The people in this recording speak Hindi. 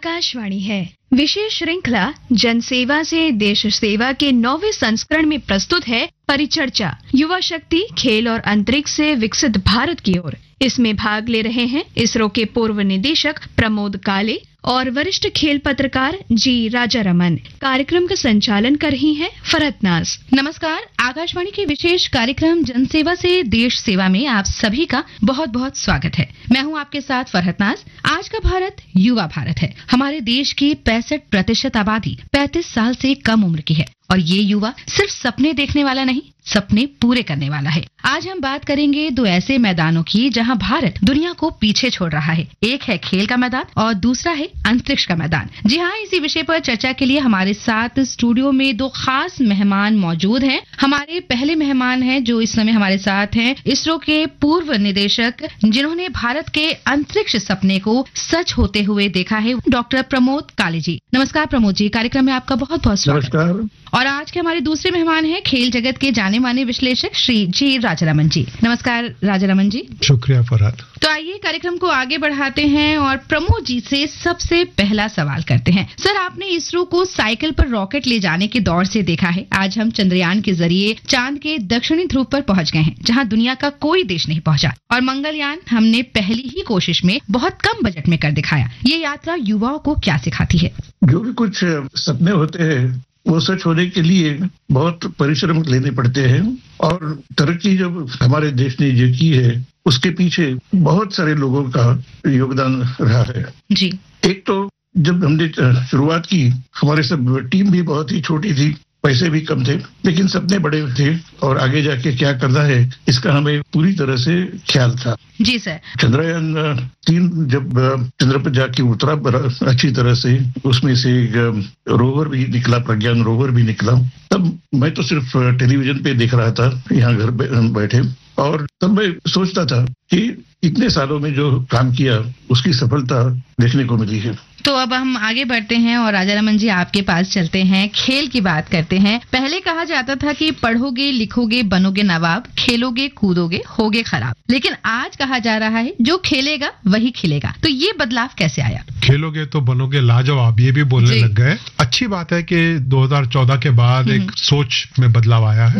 आकाशवाणी है। विशेष श्रृंखला जन सेवा से देश सेवा के 9वें संस्करण में प्रस्तुत है परिचर्चा, युवा शक्ति, खेल और अंतरिक्ष से विकसित भारत की ओर। इसमें भाग ले रहे हैं इसरो के पूर्व निदेशक प्रमोद काले और वरिष्ठ खेल पत्रकार जी राजारमन। कार्यक्रम का संचालन कर रही हैं फरहत नाज। नमस्कार। आकाशवाणी के विशेष कार्यक्रम जनसेवा से देश सेवा में आप सभी का बहुत बहुत स्वागत है। मैं हूं आपके साथ फरहत नाज। आज का भारत युवा भारत है। हमारे देश की 65% आबादी 35 साल से कम उम्र की है और ये युवा सिर्फ सपने देखने वाला नहीं, सपने पूरे करने वाला है। आज हम बात करेंगे दो ऐसे मैदानों की जहां भारत दुनिया को पीछे छोड़ रहा है। एक है खेल का मैदान और दूसरा है अंतरिक्ष का मैदान। जी हाँ, इसी विषय पर चर्चा के लिए हमारे साथ स्टूडियो में दो खास मेहमान मौजूद हैं। हमारे पहले मेहमान हैं जो इस समय हमारे साथ हैं, इसरो के पूर्व निदेशक जिन्होंने भारत के अंतरिक्ष सपने को सच होते हुए देखा है, डॉक्टर प्रमोद काले जी। नमस्कार प्रमोद जी, कार्यक्रम में आपका बहुत बहुत स्वागत। और आज के हमारे दूसरे मेहमान हैं खेल जगत के जाने माने विश्लेषक श्री जी राजारमन जी। नमस्कार राजारमन जी। शुक्रिया फरहत। तो आइए कार्यक्रम को आगे बढ़ाते हैं और प्रमोद जी से सबसे पहला सवाल करते हैं। सर, आपने इसरो को साइकिल पर रॉकेट ले जाने के दौर से देखा है। आज हम चंद्रयान के जरिए चांद के दक्षिणी ध्रुव पर पहुंच गए हैं, जहां दुनिया का कोई देश नहीं पहुंचा। और मंगलयान हमने पहली ही कोशिश में बहुत कम बजट में कर दिखाया। ये यात्रा युवाओं को क्या सिखाती है? जो भी कुछ सपने होते हैं वो सच होने के लिए बहुत परिश्रम लेने पड़ते हैं और तरक्की जब हमारे देश ने जो की है उसके पीछे बहुत सारे लोगों का योगदान रहा है जी। एक तो जब हमने शुरुआत की, हमारे सब टीम भी बहुत ही छोटी थी, पैसे भी कम थे, लेकिन सपने बड़े थे और आगे जाके क्या करना है इसका हमें पूरी तरह से ख्याल था। जी सर। चंद्रयान 3 जब चंद्र पर जाके उतरा अच्छी तरह से, उसमें से रोवर भी निकला, प्रज्ञान रोवर भी निकला, तब मैं तो सिर्फ टेलीविजन पे देख रहा था यहाँ घर बैठे, और तब मैं सोचता था कि इतने सालों में जो काम किया उसकी सफलता देखने को मिली है। तो अब हम आगे बढ़ते हैं और राजारमन जी आपके पास चलते हैं, खेल की बात करते हैं। पहले कहा जाता था कि पढ़ोगे लिखोगे बनोगे नवाब, खेलोगे कूदोगे होगे खराब, लेकिन आज कहा जा रहा है जो खेलेगा वही खिलेगा। तो ये बदलाव कैसे आया? खेलोगे तो बनोगे लाजवाब, ये भी बोलने लग गए। अच्छी बात है कि 2014 के बाद एक सोच में बदलाव आया है।